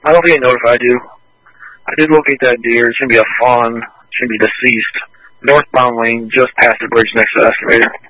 I don't think it notified you. I did locate that deer. It's going to be a fawn. It's going to be deceased. Northbound lane, just past the bridge next to the excavator.